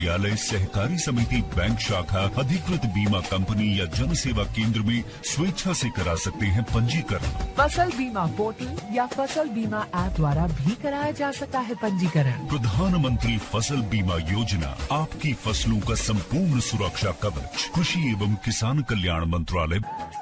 विद्यालय, सहकारी समिति, बैंक शाखा, अधिकृत बीमा कंपनी या जन सेवा केंद्र में स्वेच्छा से करा सकते हैं पंजीकरण। फसल बीमा पोर्टल या फसल बीमा ऐप द्वारा भी कराया जा सकता है पंजीकरण। प्रधानमंत्री फसल बीमा योजना, आपकी फसलों का संपूर्ण सुरक्षा कवच। कृषि एवं किसान कल्याण मंत्रालय।